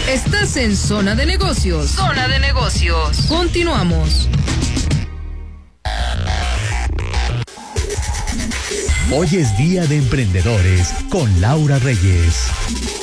Estás en Zona de Negocios. Zona de Negocios. Continuamos. Hoy es Día de Emprendedores con Laura Reyes.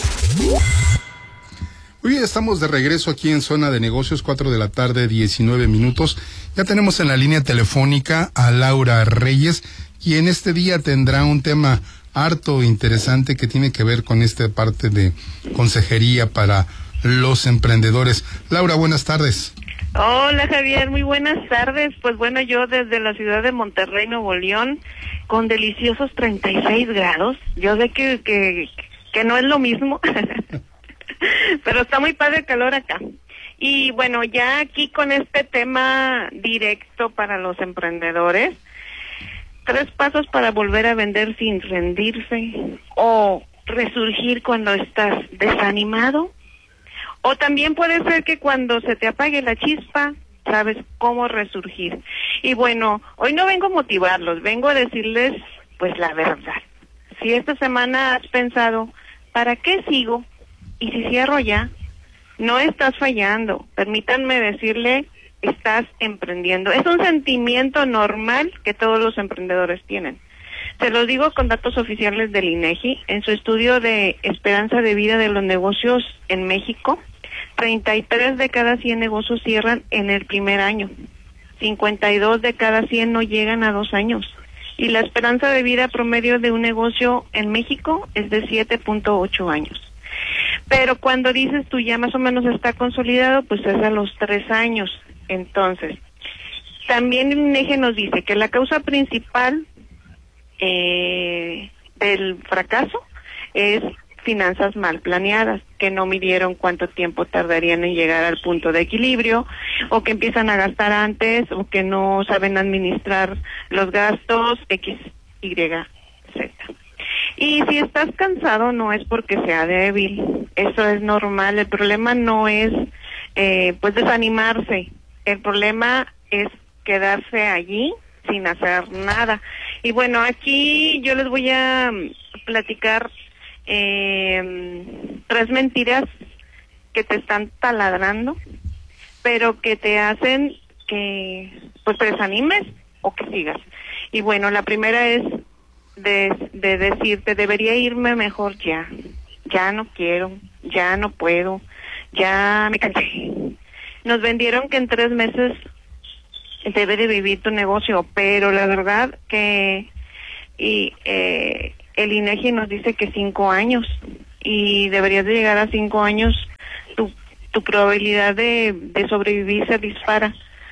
Hoy estamos de regreso aquí en Zona de Negocios, 4 de la tarde, 19 minutos. Ya tenemos en la línea telefónica a Laura Reyes, y en este día tendrá un tema harto interesante que tiene que ver con esta parte de consejería para los emprendedores. Laura, buenas tardes. Hola Javier, muy buenas tardes. Pues bueno, yo desde la ciudad de Monterrey, Nuevo León, con deliciosos 36 grados. Yo sé que no es lo mismo, pero está muy padre el calor acá. Y bueno, ya aquí con este tema directo para los emprendedores, 3 pasos para volver a vender sin rendirse o resurgir cuando estás desanimado. O también puede ser que cuando se te apague la chispa, sabes cómo resurgir. Y bueno, hoy no vengo a motivarlos, vengo a decirles pues la verdad. Si esta semana has pensado, ¿para qué sigo? Y si cierro ya, no estás fallando. Permítanme decirle, estás emprendiendo. Es un sentimiento normal que todos los emprendedores tienen. Se los digo con datos oficiales del INEGI. En su estudio de esperanza de vida de los negocios en México, 33 de cada 100 negocios cierran en el primer año. 52 de cada 100 no llegan a 2 años. Y la esperanza de vida promedio de un negocio en México es de 7.8 años. Pero cuando dices tú ya más o menos está consolidado, pues es a los 3 años. Entonces, también INEGI nos dice que la causa principal del fracaso es finanzas mal planeadas, que no midieron cuánto tiempo tardarían en llegar al punto de equilibrio, o que empiezan a gastar antes, o que no saben administrar los gastos, X, Y, Z. Y si estás cansado no es porque sea débil, eso es normal. El problema no es pues desanimarse, el problema es quedarse allí sin hacer nada. Y bueno, aquí yo les voy a platicar 3 mentiras que te están taladrando, pero que te hacen que pues te desanimes o que sigas. Y bueno, la primera es de decirte, debería irme mejor ya no quiero, ya no puedo, ya me cansé. Nos vendieron que en 3 meses debe de vivir tu negocio, pero la verdad que el INEGI nos dice que 5 años, y deberías de llegar a 5 años, tu probabilidad de sobrevivir se dispara.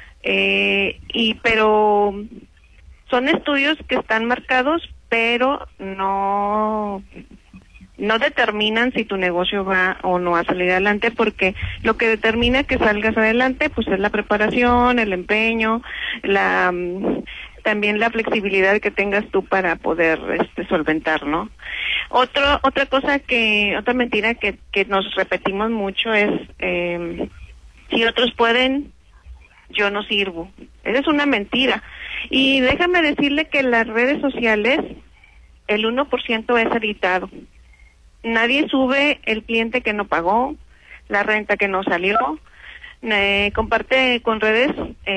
Pero son estudios que están marcados, pero no determinan si tu negocio va o no a salir adelante, porque lo que determina que salgas adelante pues es la preparación, el empeño, también la flexibilidad que tengas tú para poder solventar, ¿no? Otra mentira que nos repetimos mucho es si otros pueden, yo no sirvo. Esa es una mentira. Y déjame decirle que en las redes sociales el 1% es editado. Nadie sube el cliente que no pagó, la renta que no salió, comparte con redes,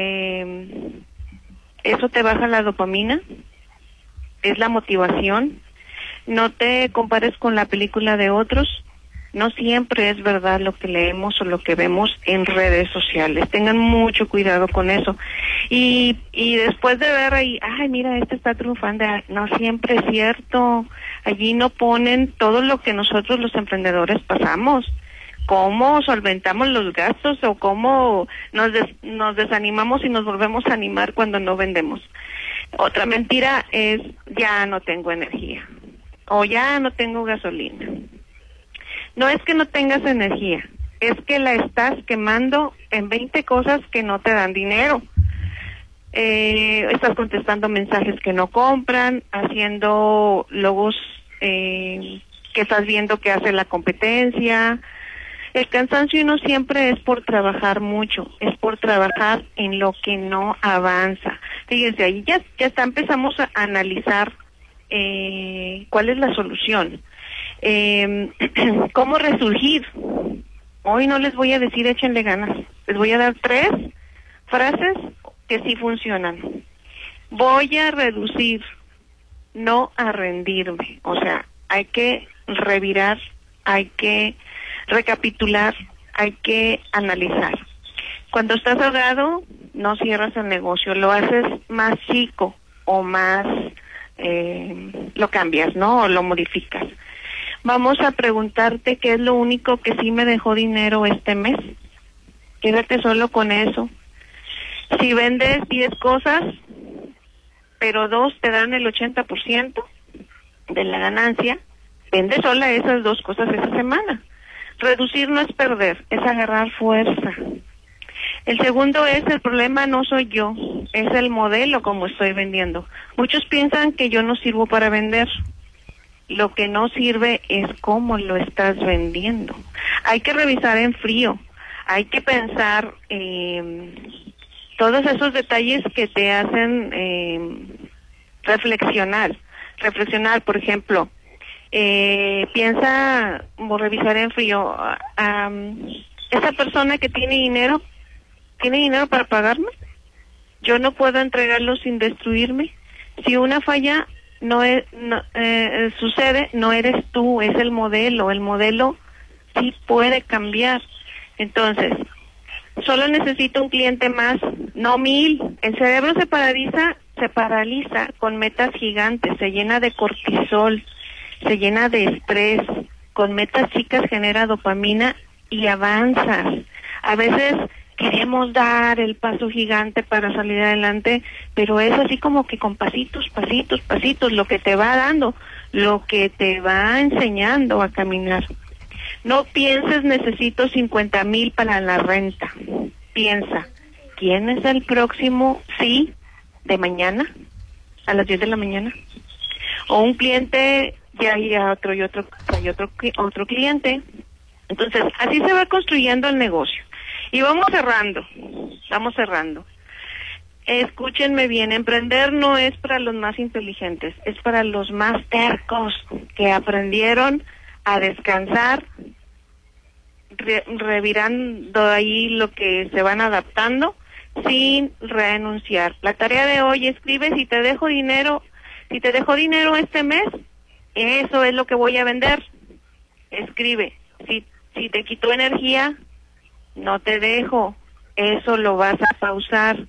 eso te baja la dopamina, es la motivación. No te compares con la película de otros, no siempre es verdad lo que leemos o lo que vemos en redes sociales. Tengan mucho cuidado con eso. Y después de ver ahí, ay, mira, este está triunfando, no siempre es cierto. Allí no ponen todo lo que nosotros los emprendedores pasamos, cómo solventamos los gastos o cómo nos desanimamos y nos volvemos a animar cuando no vendemos. Otra mentira es, ya no tengo energía o ya no tengo gasolina. No es que no tengas energía, es que la estás quemando en 20 cosas que no te dan dinero. Estás contestando mensajes que no compran, haciendo logos que estás viendo que hace la competencia. El cansancio no siempre es por trabajar mucho, es por trabajar en lo que no avanza. Fíjense, ahí ya empezamos a analizar cuál es la solución. ¿Cómo resurgir? Hoy no les voy a decir échenle ganas. Les voy a dar 3 frases que sí funcionan. Voy a reducir, no a rendirme. O sea, hay que revirar, hay que recapitular, hay que analizar. Cuando estás ahogado, no cierras el negocio, lo haces más chico o más, lo cambias, ¿no? O lo modificas. Vamos a preguntarte qué es lo único que sí me dejó dinero este mes. Quédate solo con eso. Si vendes 10 cosas, pero 2 te dan el 80% de la ganancia, vende sola esas 2 cosas esa semana. Reducir no es perder, es agarrar fuerza. El segundo es, el problema no soy yo, es el modelo como estoy vendiendo. Muchos piensan que yo no sirvo para vender. Lo que no sirve es cómo lo estás vendiendo. Hay que revisar en frío, hay que pensar todos esos detalles que te hacen reflexionar. Por ejemplo, piensa o revisar en frío, esa persona que tiene dinero para pagarme. Yo no puedo entregarlo sin destruirme. Si una falla sucede, no eres tú, es el modelo. El modelo sí puede cambiar. Entonces, solo necesito un cliente más, no 1000. El cerebro se paraliza con metas gigantes, se llena de cortisol, se llena de estrés. Con metas chicas genera dopamina y avanzas. A veces queremos dar el paso gigante para salir adelante, pero es así como que con pasitos, lo que te va dando, lo que te va enseñando a caminar. No pienses, necesito 50,000 para la renta. Piensa, ¿quién es el próximo sí de mañana? A las 10 de la mañana. O un cliente, ya hay otro cliente. Entonces, así se va construyendo el negocio. Y vamos cerrando. Escúchenme bien, emprender no es para los más inteligentes, es para los más tercos, que aprendieron a descansar, revirando ahí lo que se van adaptando, sin renunciar. La tarea de hoy, escribe si te dejo dinero este mes, eso es lo que voy a vender. Escribe, si te quitó energía, no te dejo, eso lo vas a pausar.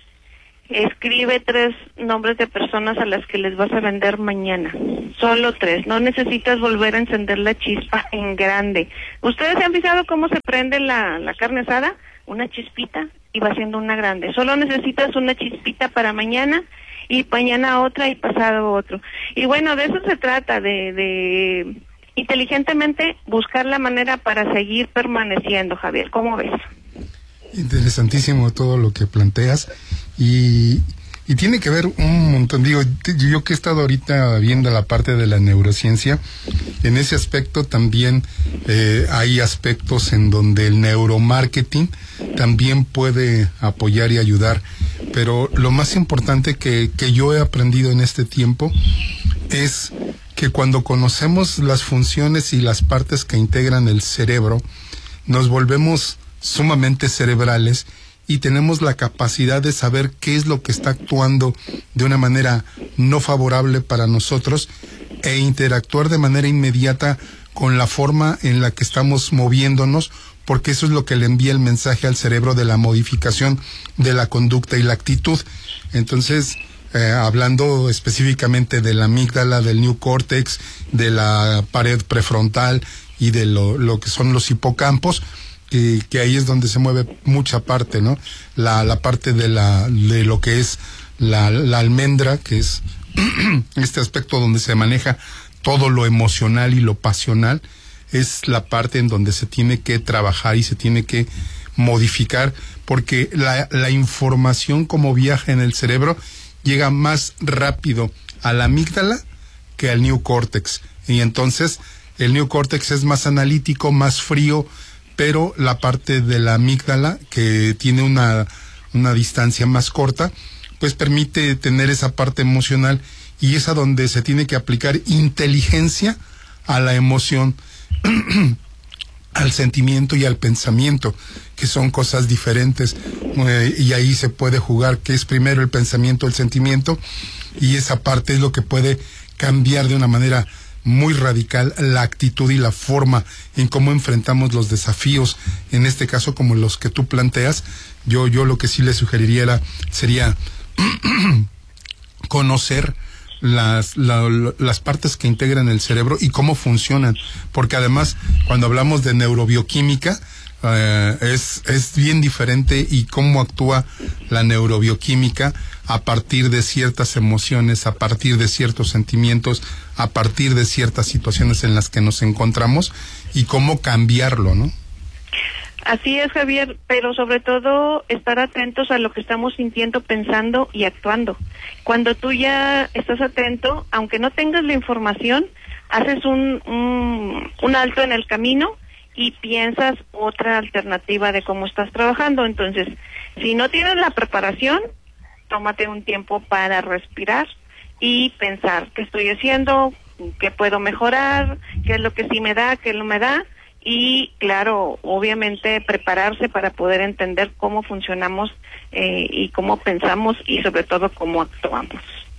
Escribe 3 nombres de personas a las que les vas a vender mañana. Solo 3. No necesitas volver a encender la chispa en grande. ¿Ustedes se han fijado cómo se prende la carne asada? Una chispita y va siendo una grande. Solo necesitas una chispita para mañana y mañana otra y pasado otro. Y bueno, de eso se trata, de inteligentemente buscar la manera para seguir permaneciendo, Javier. ¿Cómo ves? Interesantísimo todo lo que planteas y tiene que ver un montón. Digo, yo que he estado ahorita viendo la parte de la neurociencia, en ese aspecto también hay aspectos en donde el neuromarketing también puede apoyar y ayudar, pero lo más importante que yo he aprendido en este tiempo es que cuando conocemos las funciones y las partes que integran el cerebro, nos volvemos sumamente cerebrales y tenemos la capacidad de saber qué es lo que está actuando de una manera no favorable para nosotros e interactuar de manera inmediata con la forma en la que estamos moviéndonos, porque eso es lo que le envía el mensaje al cerebro de la modificación de la conducta y la actitud. Entonces, hablando específicamente de la amígdala, del neocórtex, de la pared prefrontal y de lo que son los hipocampos, que ahí es donde se mueve mucha parte, ¿no? La parte de lo que es la almendra, que es este aspecto donde se maneja todo lo emocional y lo pasional, es la parte en donde se tiene que trabajar y se tiene que modificar, porque la información como viaja en el cerebro llega más rápido a la amígdala que al neocórtex, y entonces el neocórtex es más analítico, más frío, pero la parte de la amígdala, que tiene una distancia más corta, pues permite tener esa parte emocional, y es a donde se tiene que aplicar inteligencia a la emoción. al sentimiento y al pensamiento, que son cosas diferentes, y ahí se puede jugar que es primero el pensamiento, el sentimiento, y esa parte es lo que puede cambiar de una manera muy radical la actitud y la forma en cómo enfrentamos los desafíos, en este caso como los que tú planteas. Yo lo que sí le sugeriría sería conocer las partes que integran el cerebro y cómo funcionan, porque además cuando hablamos de neurobioquímica es bien diferente, y cómo actúa la neurobioquímica a partir de ciertas emociones, a partir de ciertos sentimientos, a partir de ciertas situaciones en las que nos encontramos, y cómo cambiarlo, ¿no? Así es, Javier, pero sobre todo estar atentos a lo que estamos sintiendo, pensando y actuando. Cuando tú ya estás atento, aunque no tengas la información, haces un alto en el camino y piensas otra alternativa de cómo estás trabajando. Entonces, si no tienes la preparación, tómate un tiempo para respirar y pensar qué estoy haciendo, qué puedo mejorar, qué es lo que sí me da, qué no me da. Y claro, obviamente prepararse para poder entender cómo funcionamos y cómo pensamos, y sobre todo cómo actuamos.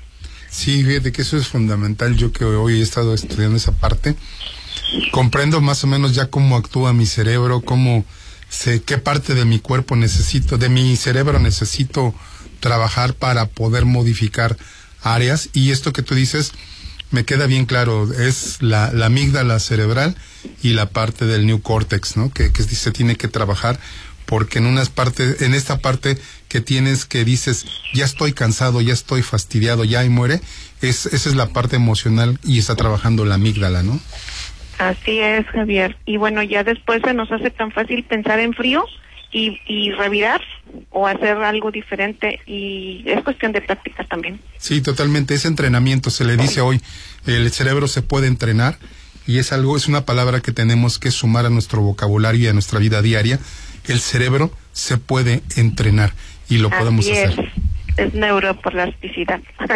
Sí, fíjate que eso es fundamental. Yo que hoy he estado estudiando esa parte, comprendo más o menos ya cómo actúa mi cerebro, cómo sé qué parte de mi cuerpo necesito, de mi cerebro necesito trabajar para poder modificar áreas. Y esto que tú dices me queda bien claro, es la amígdala cerebral y la parte del neocórtex, ¿no? Que se tiene que trabajar, porque en esta parte que tienes, que dices, ya estoy cansado, ya estoy fastidiado, ya y muere, esa es la parte emocional, y está trabajando la amígdala, ¿no? Así es, Javier. Y bueno, ya después se nos hace tan fácil pensar en frío y revirar o hacer algo diferente, y es cuestión de práctica también. Sí, totalmente, es entrenamiento, se le dice hoy, el cerebro se puede entrenar, y es una palabra que tenemos que sumar a nuestro vocabulario y a nuestra vida diaria. El cerebro se puede entrenar, y lo podemos hacer. Es neuroplasticidad.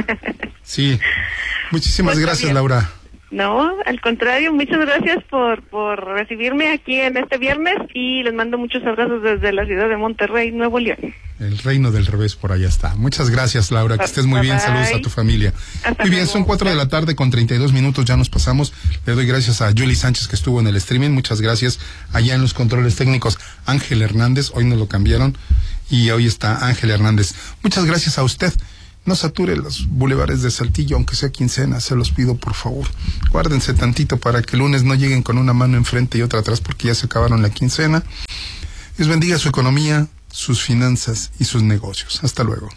Sí, muchísimas gracias, Laura. No, al contrario, muchas gracias por recibirme aquí en este viernes, y les mando muchos abrazos desde la ciudad de Monterrey, Nuevo León. El reino del revés, por allá está. Muchas gracias, Laura, que estés muy bien. Saludos a tu familia. Muy bien, son 4:00 con 32 minutos, ya nos pasamos. Le doy gracias a Julie Sánchez, que estuvo en el streaming. Muchas gracias. Allá en los controles técnicos, Ángel Hernández, hoy nos lo cambiaron, y hoy está Ángel Hernández. Muchas gracias a usted. No sature los bulevares de Saltillo, aunque sea quincena, se los pido por favor. Guárdense tantito para que el lunes no lleguen con una mano enfrente y otra atrás, porque ya se acabaron la quincena. Dios bendiga su economía, sus finanzas y sus negocios. Hasta luego.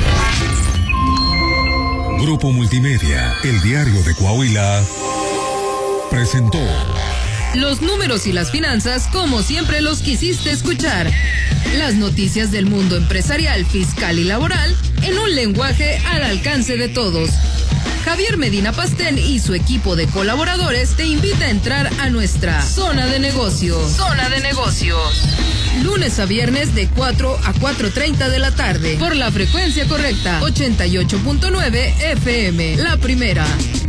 Grupo Multimedia, el diario de Coahuila, presentó los números y las finanzas como siempre los quisiste escuchar. Las noticias del mundo empresarial, fiscal y laboral en un lenguaje al alcance de todos. Javier Medina Pastén y su equipo de colaboradores te invita a entrar a nuestra Zona de Negocios. Zona de Negocios. Lunes a viernes de 4 a 4:30 de la tarde. Por la frecuencia correcta, 88.9 FM. La primera.